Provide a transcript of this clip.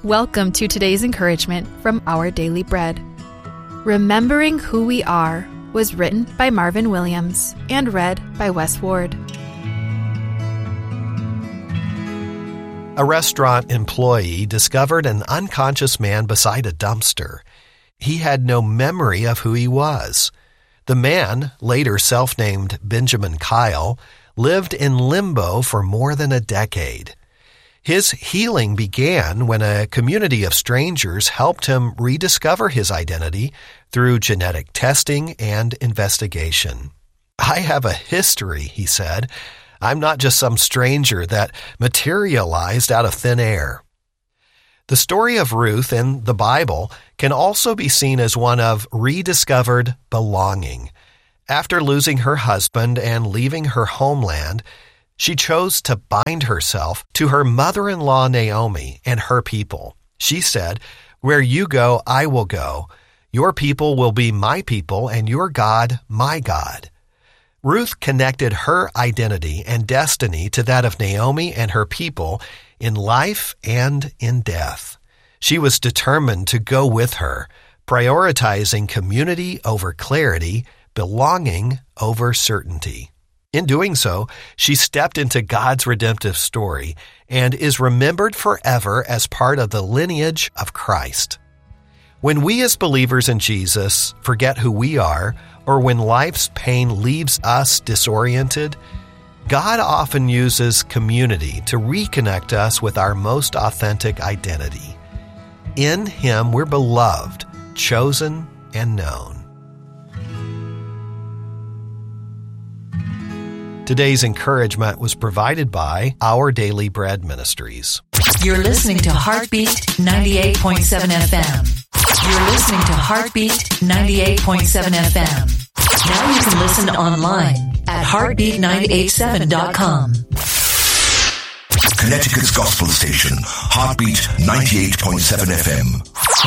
Welcome to today's encouragement from Our Daily Bread. Remembering Who We Are was written by Marvin Williams and read by Wes Ward. A restaurant employee discovered an unconscious man beside a dumpster. He had no memory of who he was. The man, later self-named Benjamin Kyle, lived in limbo for more than a decade. His healing began when a community of strangers helped him rediscover his identity through genetic testing and investigation. "I have a history," he said. "I'm not just some stranger that materialized out of thin air." The story of Ruth in the Bible can also be seen as one of rediscovered belonging. After losing her husband and leaving her homeland, she chose to bind herself to her mother-in-law Naomi and her people. She said, "Where you go, I will go. Your people will be my people, and your God, my God." Ruth connected her identity and destiny to that of Naomi and her people in life and in death. She was determined to go with her, prioritizing community over clarity, belonging over certainty. In doing so, she stepped into God's redemptive story and is remembered forever as part of the lineage of Christ. When we as believers in Jesus forget who we are, or when life's pain leaves us disoriented, God often uses community to reconnect us with our most authentic identity. In Him, we're beloved, chosen, and known. Today's encouragement was provided by Our Daily Bread Ministries. You're listening to Heartbeat 98.7 FM. You're listening to Heartbeat 98.7 FM. Now you can listen online at heartbeat987.com. Connecticut's gospel station, Heartbeat 98.7 FM.